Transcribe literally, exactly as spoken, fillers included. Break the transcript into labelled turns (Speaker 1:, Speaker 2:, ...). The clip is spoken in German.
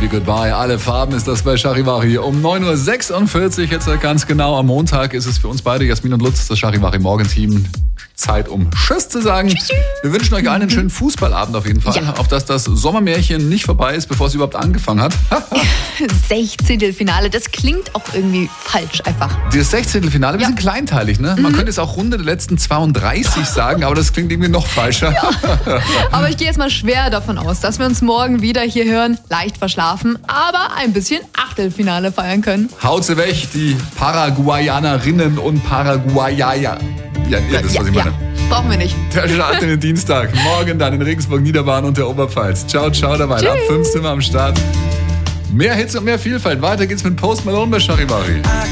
Speaker 1: wie Goodbye. Alle Farben ist das bei Charivari. Um neun Uhr sechsundvierzig, jetzt ganz genau am Montag, ist es für uns beide, Jasmin und Lutz, das Charivari Morgenteam. Zeit, um Tschüss zu sagen. Tschüssi. Wir wünschen euch allen einen schönen Fußballabend auf jeden Fall. Ja. Auf dass das Sommermärchen nicht vorbei ist, bevor es überhaupt angefangen hat.
Speaker 2: Sechzehntelfinale, das klingt auch irgendwie falsch einfach.
Speaker 1: Das Sechzehntelfinale, wir ja. sind kleinteilig, ne? Man mhm. könnte jetzt auch Runde der letzten zweiunddreißig sagen, aber das klingt irgendwie noch falscher.
Speaker 2: Ja. Aber ich gehe jetzt mal schwer davon aus, dass wir uns morgen wieder hier hören, leicht verschlafen, aber ein bisschen Achtelfinale feiern können.
Speaker 1: Haut sie weg, die Paraguayanerinnen und Paraguayaner. Ja, ihr wisst,
Speaker 2: ja,
Speaker 1: was ich meine.
Speaker 2: Ja. Brauchen wir nicht.
Speaker 1: Der Start in den Dienstag. Morgen dann in Regensburg, Niederbayern und der Oberpfalz. Ciao, ciao dabei. Ab fünf sind wir am Start. Mehr Hits und mehr Vielfalt. Weiter geht's mit Post Malone bei Charivari.